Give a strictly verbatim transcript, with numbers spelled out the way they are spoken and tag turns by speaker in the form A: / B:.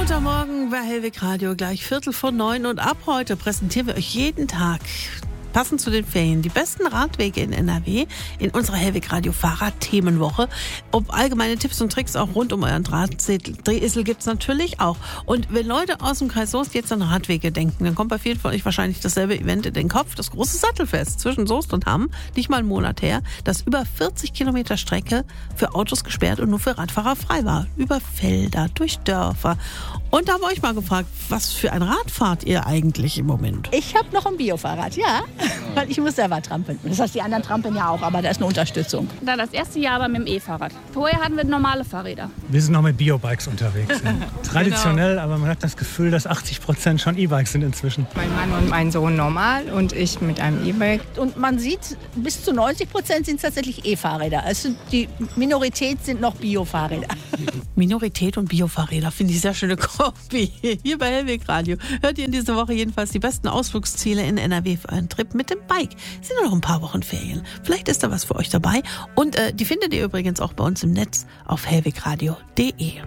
A: Montagmorgen bei Hellwig Radio, gleich Viertel vor neun. Und ab heute präsentieren wir euch jeden Tag, passend zu den Ferien, die besten Radwege in N R W in unserer Hellwig Radio Fahrrad-Themenwoche. Ob allgemeine Tipps und Tricks auch rund um euren Drahtesel gibt's natürlich auch. Und wenn Leute aus dem Kreis Soest jetzt an Radwege denken, dann kommt bei vielen von euch wahrscheinlich dasselbe Event in den Kopf. Das große Sattelfest zwischen Soest und Hamm, nicht mal einen Monat her, das über vierzig Kilometer Strecke für Autos gesperrt und nur für Radfahrer frei war. Über Felder, durch Dörfer. Und da haben wir euch mal gefragt, was für ein Rad fahrt ihr eigentlich im Moment?
B: Ich habe noch ein Biofahrrad, ja. Weil ich muss selber trampeln. Das heißt, die anderen trampeln ja auch, aber da ist eine Unterstützung.
C: Da das erste Jahr aber mit dem E-Fahrrad. Vorher hatten wir normale Fahrräder.
D: Wir sind noch mit Biobikes unterwegs. Traditionell, genau. Aber man hat das Gefühl, dass achtzig Prozent schon E-Bikes sind inzwischen.
E: Mein Mann und mein Sohn normal und ich mit einem E-Bike.
B: Und man sieht, bis zu neunzig Prozent sind es tatsächlich E-Fahrräder. Also die Minorität sind noch Biofahrräder.
A: Minorität und Biofahrräder, finde ich sehr schöne Kombi. Hier bei Hellwig Radio hört ihr in dieser Woche jedenfalls die besten Ausflugsziele in N R W für einen Trip mit dem Bike. Es sind nur noch ein paar Wochen Ferien. Vielleicht ist da was für euch dabei. Und äh, die findet ihr übrigens auch bei uns im Netz auf hellwigradio punkt de.